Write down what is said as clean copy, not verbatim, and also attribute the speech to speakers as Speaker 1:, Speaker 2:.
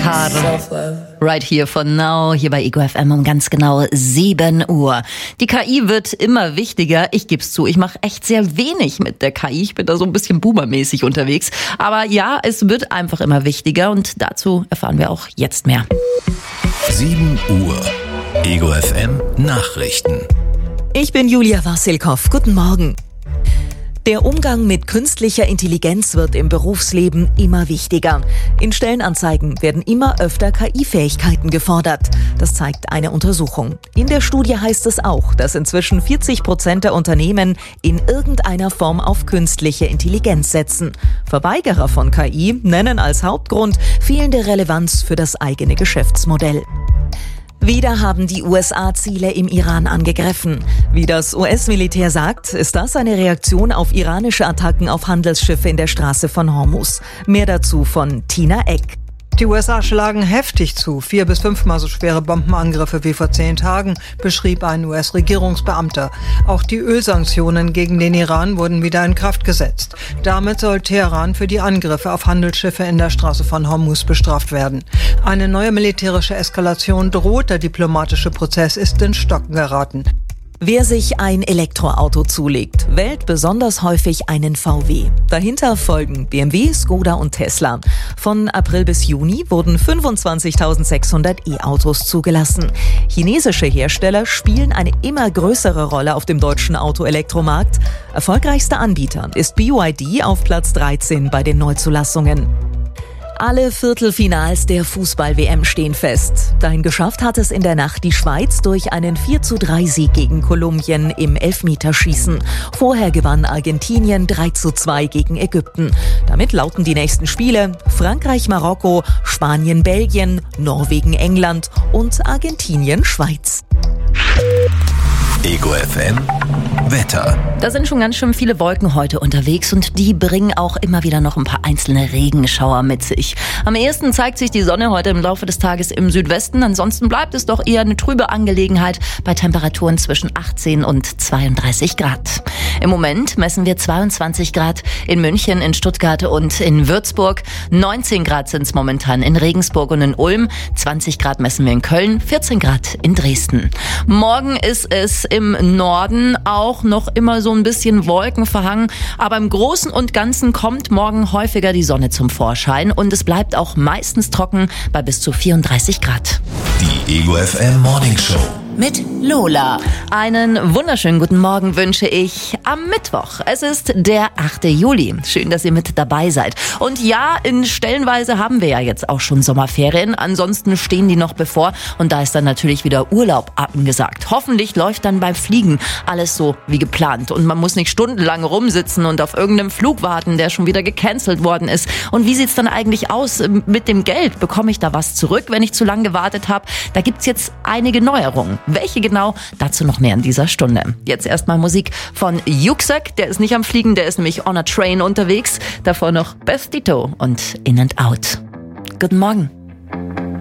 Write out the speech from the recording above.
Speaker 1: Car. Right here for now, hier bei Ego FM um ganz genau 7 Uhr. Die KI wird immer wichtiger. Ich gebe es zu, ich mache echt sehr wenig mit der KI. Ich bin da so ein bisschen boomermäßig unterwegs. Aber ja, es wird einfach immer wichtiger und dazu erfahren wir auch jetzt mehr.
Speaker 2: 7 Uhr. Ego FM Nachrichten.
Speaker 3: Ich bin Julia Wassilkow. Guten Morgen. Der Umgang mit künstlicher Intelligenz wird im Berufsleben immer wichtiger. In Stellenanzeigen werden immer öfter KI-Fähigkeiten gefordert. Das zeigt eine Untersuchung. In der Studie heißt es auch, dass inzwischen 40% der Unternehmen in irgendeiner Form auf künstliche Intelligenz setzen. Verweigerer von KI nennen als Hauptgrund fehlende Relevanz für das eigene Geschäftsmodell. Wieder haben die USA Ziele im Iran angegriffen. Wie das US-Militär sagt, ist das eine Reaktion auf iranische Attacken auf Handelsschiffe in der Straße von Hormuz. Mehr dazu von Tina Eck.
Speaker 4: Die USA schlagen heftig zu. 4- bis 5-mal so schwere Bombenangriffe wie vor 10 Tagen, beschrieb ein US-Regierungsbeamter. Auch die Ölsanktionen gegen den Iran wurden wieder in Kraft gesetzt. Damit soll Teheran für die Angriffe auf Handelsschiffe in der Straße von Hormuz bestraft werden. Eine neue militärische Eskalation droht. Der diplomatische Prozess ist ins Stocken geraten.
Speaker 3: Wer sich ein Elektroauto zulegt, wählt besonders häufig einen VW. Dahinter folgen BMW, Skoda und Tesla. Von April bis Juni wurden 25.600 E-Autos zugelassen. Chinesische Hersteller spielen eine immer größere Rolle auf dem deutschen Autoelektromarkt. Erfolgreichster Anbieter ist BYD auf Platz 13 bei den Neuzulassungen. Alle Viertelfinals der Fußball-WM stehen fest. Dahin geschafft hat es in der Nacht die Schweiz durch einen 4:3-Sieg gegen Kolumbien im Elfmeterschießen. Vorher gewann Argentinien 3:2 gegen Ägypten. Damit lauten die nächsten Spiele Frankreich-Marokko, Spanien-Belgien, Norwegen-England und Argentinien-Schweiz.
Speaker 2: Ego FM Wetter.
Speaker 1: Da sind schon ganz schön viele Wolken heute unterwegs und die bringen auch immer wieder noch ein paar einzelne Regenschauer mit sich. Am ehesten zeigt sich die Sonne heute im Laufe des Tages im Südwesten. Ansonsten bleibt es doch eher eine trübe Angelegenheit bei Temperaturen zwischen 18 und 32 Grad. Im Moment messen wir 22 Grad in München, in Stuttgart und in Würzburg. 19 Grad sind es momentan in Regensburg und in Ulm. 20 Grad messen wir in Köln, 14 Grad in Dresden. Morgen ist es im Norden auch noch immer so ein bisschen wolkenverhangen, aber im Großen und Ganzen kommt morgen häufiger die Sonne zum Vorschein und es bleibt auch meistens trocken bei bis zu 34 Grad.
Speaker 2: Die Ego FM Morning Show
Speaker 1: mit Lola. Einen wunderschönen guten Morgen wünsche ich am Mittwoch. Es ist der 8. Juli. Schön, dass ihr mit dabei seid. Und ja, in Stellenweise haben wir ja jetzt auch schon Sommerferien. Ansonsten stehen die noch bevor und da ist dann natürlich wieder Urlaub angesagt. Hoffentlich läuft dann beim Fliegen alles so wie geplant und man muss nicht stundenlang rumsitzen und auf irgendeinem Flug warten, der schon wieder gecancelt worden ist. Und wie sieht's dann eigentlich aus mit dem Geld? Bekomme ich da was zurück, wenn ich zu lange gewartet habe? Da gibt's jetzt einige Neuerungen. Welche genau? Dazu noch mehr in dieser Stunde. Jetzt erstmal Musik von Yuxek. Der ist nicht am Fliegen, der ist nämlich on a train unterwegs. Davor noch Beth Ditto und In and Out. Guten Morgen.